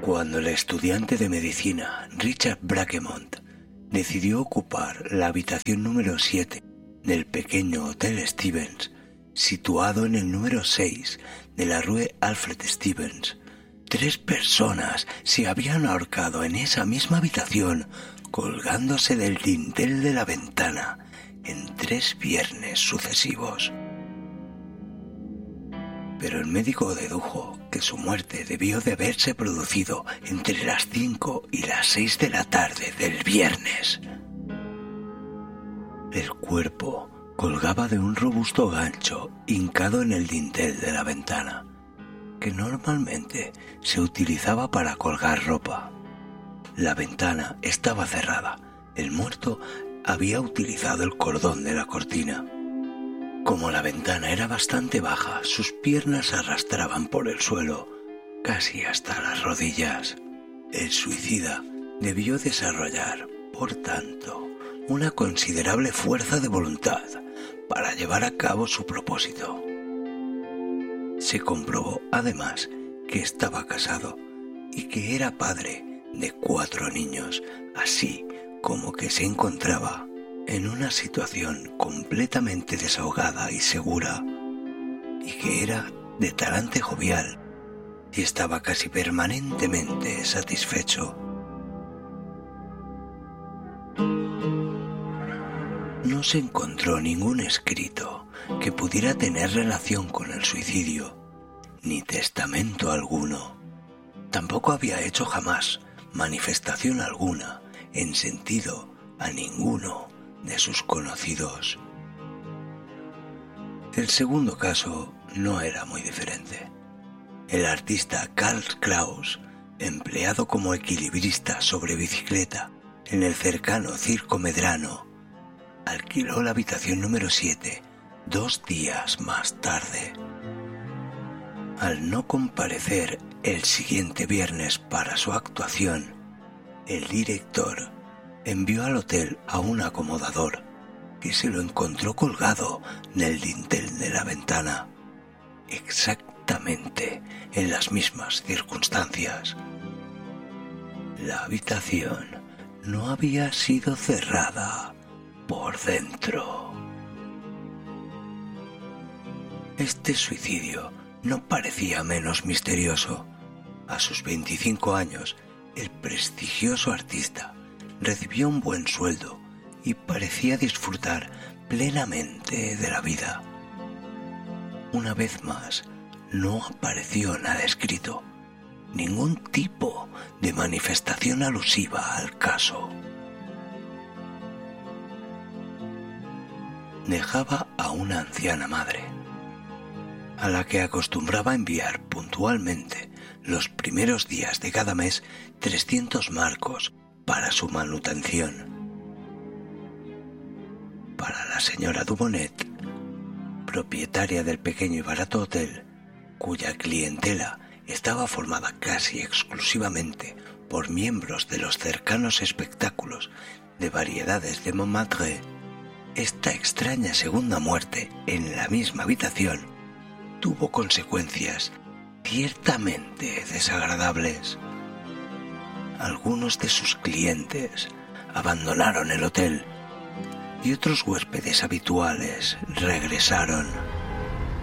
Cuando el estudiante de medicina Richard Braquemont decidió ocupar la habitación número 7 del pequeño Hotel Stevens, situado en el número 6 de la Rue Alfred Stevens, 3 personas se habían ahorcado en esa misma habitación, colgándose del dintel de la ventana en 3 viernes sucesivos. Pero el médico dedujo que su muerte debió de haberse producido entre las 5 y las 6 de la tarde del viernes. El cuerpo colgaba de un robusto gancho hincado en el dintel de la ventana, que normalmente se utilizaba para colgar ropa. La ventana estaba cerrada. El muerto había utilizado el cordón de la cortina. Como la ventana era bastante baja, sus piernas se arrastraban por el suelo, casi hasta las rodillas. El suicida debió desarrollar, por tanto, una considerable fuerza de voluntad para llevar a cabo su propósito. Se comprobó, además, que estaba casado y que era padre de 4 niños, así como que se encontraba en una situación completamente desahogada y segura, y que era de talante jovial y estaba casi permanentemente satisfecho. No se encontró ningún escrito que pudiera tener relación con el suicidio, ni testamento alguno. Tampoco había hecho jamás manifestación alguna en sentido a ninguno de sus conocidos. El segundo caso no era muy diferente. El artista Karl Kraus, empleado como equilibrista sobre bicicleta en el cercano Circo Medrano, alquiló la habitación número 7 2 días más tarde. Al no comparecer el siguiente viernes para su actuación, el director envió al hotel a un acomodador que se lo encontró colgado del dintel de la ventana, exactamente en las mismas circunstancias. La habitación no había sido cerrada por dentro. Este suicidio no parecía menos misterioso. A sus 25 años, el prestigioso artista recibió un buen sueldo y parecía disfrutar plenamente de la vida. Una vez más, no apareció nada escrito, ningún tipo de manifestación alusiva al caso. Dejaba a una anciana madre, a la que acostumbraba enviar puntualmente los primeros días de cada mes 300 marcos para su manutención. Para la señora Dubonet, propietaria del pequeño y barato hotel, cuya clientela estaba formada casi exclusivamente por miembros de los cercanos espectáculos de variedades de Montmartre, esta extraña segunda muerte en la misma habitación tuvo consecuencias ciertamente desagradables. Algunos de sus clientes abandonaron el hotel y otros huéspedes habituales regresaron.